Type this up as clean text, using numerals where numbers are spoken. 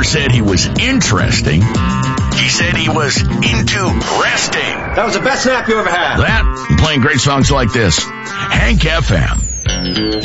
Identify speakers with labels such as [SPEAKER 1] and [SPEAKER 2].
[SPEAKER 1] never said he was interesting. He said he was into resting.
[SPEAKER 2] That was the best nap you ever had.
[SPEAKER 1] That, and playing great songs like this. Hank FM.